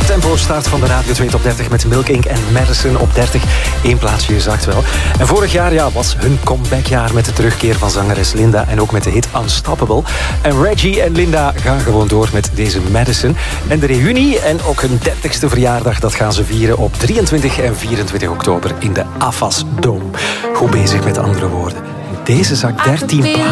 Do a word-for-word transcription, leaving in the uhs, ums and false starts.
Tempo start van de Radio twee Top dertig met Milk Inc en Madison op dertig. Eén plaatsje gezakt wel. En vorig jaar ja, was hun comebackjaar met de terugkeer van zangeres Linda en ook met de hit Unstoppable. En Reggie en Linda gaan gewoon door met deze Madison. En de reunie en ook hun dertigste verjaardag, dat gaan ze vieren op drieëntwintig en vierentwintig oktober in de A F A S Dome. Goed bezig met andere woorden. Deze zak dertien plaatsen.